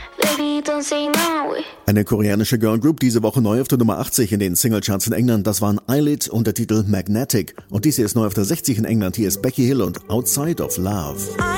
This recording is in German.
Baby, don't say no. Eine koreanische Girlgroup, diese Woche neu auf der Nummer 80 in den Singlecharts in England. Das waren Eyelid und der Titel Magnetic. Und dies hier ist neu auf der 60 in England. Hier ist Becky Hill und Outside of Love.